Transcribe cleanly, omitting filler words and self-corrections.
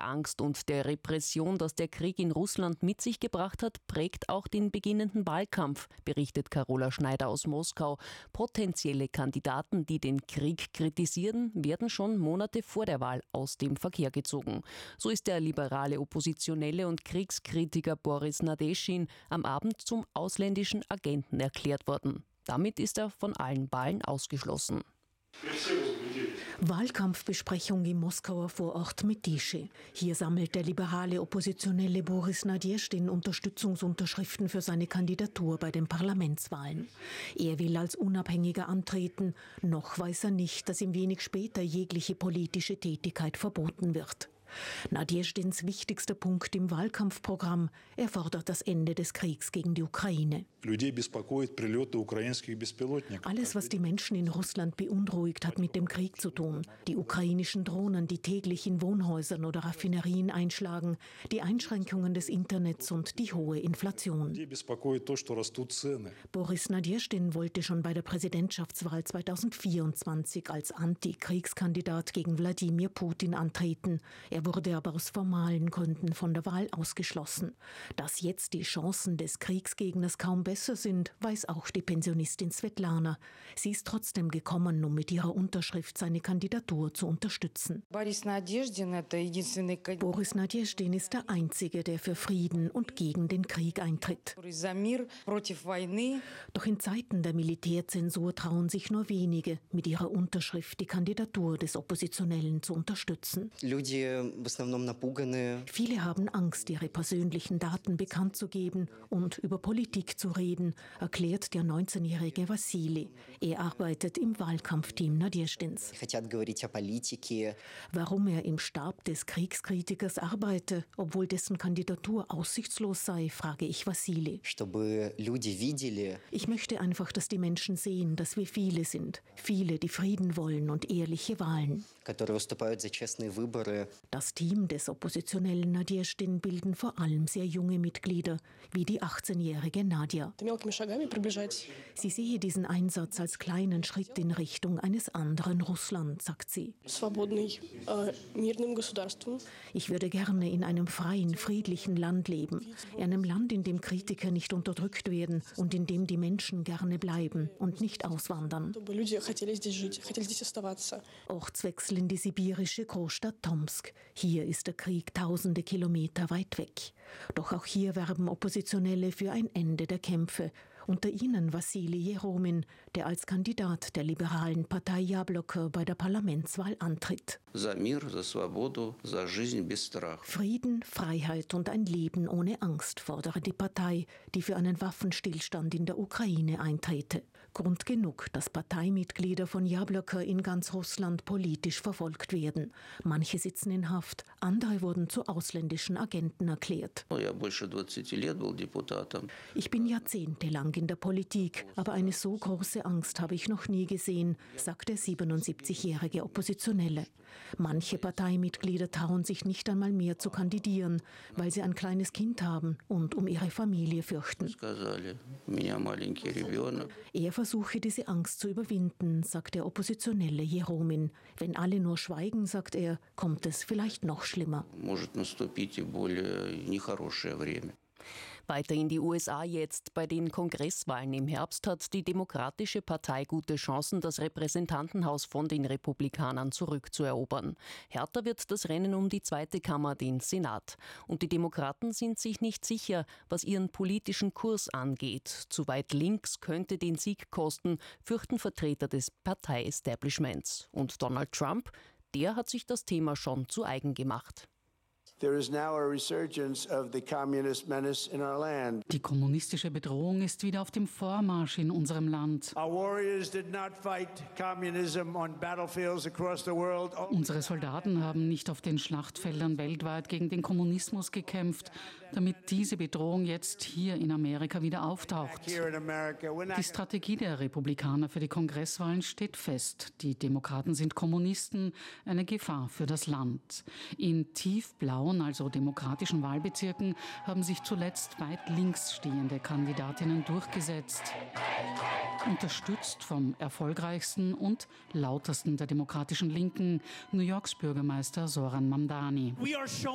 Angst und der Repression, das der Krieg in Russland mit sich gebracht hat, prägt auch den beginnenden Wahlkampf, berichtet Carola Schneider aus Moskau. Potenzielle Kandidaten, die den Krieg kritisieren, werden schon Monate vor der Wahl aus dem Verkehr gezogen. So ist der liberale Oppositionelle und Kriegskritiker Boris Nadeschdin am Abend zum ausländischen Agenten erklärt worden. Damit ist er von allen Wahlen ausgeschlossen. Wahlkampfbesprechung im Moskauer Vorort Mytische. Hier sammelt der liberale Oppositionelle Boris Nadeschdin Unterstützungsunterschriften für seine Kandidatur bei den Parlamentswahlen. Er will als Unabhängiger antreten. Noch weiß er nicht, dass ihm wenig später jegliche politische Tätigkeit verboten wird. Nadeschdins wichtigster Punkt im Wahlkampfprogramm: er fordert das Ende des Kriegs gegen die Ukraine. Alles, was die Menschen in Russland beunruhigt, hat mit dem Krieg zu tun. Die ukrainischen Drohnen, die täglich in Wohnhäusern oder Raffinerien einschlagen, die Einschränkungen des Internets und die hohe Inflation. Boris Nadeschdin wollte schon bei der Präsidentschaftswahl 2024 als Anti-Kriegskandidat gegen Wladimir Putin antreten. Er wurde aber aus formalen Gründen von der Wahl ausgeschlossen. Dass jetzt die Chancen des Kriegsgegners kaum besser sind, weiß auch die Pensionistin Svetlana. Sie ist trotzdem gekommen, um mit ihrer Unterschrift seine Kandidatur zu unterstützen. Boris Nadeschdin ist der Einzige, der für Frieden und gegen den Krieg eintritt. Doch in Zeiten der Militärzensur trauen sich nur wenige, mit ihrer Unterschrift die Kandidatur des Oppositionellen zu unterstützen. Viele haben Angst, ihre persönlichen Daten bekannt zu geben und über Politik zu reden, erklärt der 19-jährige Wassili. Er arbeitet im Wahlkampfteam Nadeschdins. Warum er im Stab des Kriegskritikers arbeite, obwohl dessen Kandidatur aussichtslos sei, frage ich Wassili. Ich möchte einfach, dass die Menschen sehen, dass wir viele sind. Viele, die Frieden wollen und ehrliche Wahlen. Das Team des Oppositionellen Nadeschdin bilden vor allem sehr junge Mitglieder, wie die 18-jährige Nadja. Sie sehe diesen Einsatz als kleinen Schritt in Richtung eines anderen Russland, sagt sie. Ich würde gerne in einem freien, friedlichen Land leben. In einem Land, in dem Kritiker nicht unterdrückt werden und in dem die Menschen gerne bleiben und nicht auswandern. Ortswechsel in die sibirische Großstadt Tomsk. Hier ist der Krieg tausende Kilometer weit weg. Doch auch hier werben Oppositionelle für ein Ende der Kämpfe. Unter ihnen Wassili Jeromin, der als Kandidat der liberalen Partei Jabloko bei der Parlamentswahl antritt. Frieden, Freiheit und ein Leben ohne Angst fordere die Partei, die für einen Waffenstillstand in der Ukraine eintrete. Grund genug, dass Parteimitglieder von Jabloko in ganz Russland politisch verfolgt werden. Manche sitzen in Haft, andere wurden zu ausländischen Agenten erklärt. Ich bin jahrzehntelang in der Politik, aber eine so große Angst habe ich noch nie gesehen, sagt der 77-jährige Oppositionelle. Manche Parteimitglieder trauen sich nicht einmal mehr zu kandidieren, weil sie ein kleines Kind haben und um ihre Familie fürchten. Er versuche diese Angst zu überwinden, sagt der Oppositionelle Jeromin. Wenn alle nur schweigen, sagt er, kommt es vielleicht noch schlimmer. Weiter in die USA jetzt. Bei den Kongresswahlen im Herbst hat die Demokratische Partei gute Chancen, das Repräsentantenhaus von den Republikanern zurückzuerobern. Härter wird das Rennen um die zweite Kammer, den Senat. Und die Demokraten sind sich nicht sicher, was ihren politischen Kurs angeht. Zu weit links könnte den Sieg kosten, fürchten Vertreter des Partei-Establishments. Und Donald Trump, der hat sich das Thema schon zu eigen gemacht. Die kommunistische Bedrohung ist wieder auf dem Vormarsch in unserem Land. Unsere Soldaten haben nicht auf den Schlachtfeldern weltweit gegen den Kommunismus gekämpft, damit diese Bedrohung jetzt hier in Amerika wieder auftaucht. Die Strategie der Republikaner für die Kongresswahlen steht fest. Die Demokraten sind Kommunisten, eine Gefahr für das Land. In tiefblauen, also demokratischen Wahlbezirken, haben sich zuletzt weit links stehende Kandidatinnen durchgesetzt. Unterstützt vom erfolgreichsten und lautesten der demokratischen Linken, New Yorks Bürgermeister Zoran Mamdani.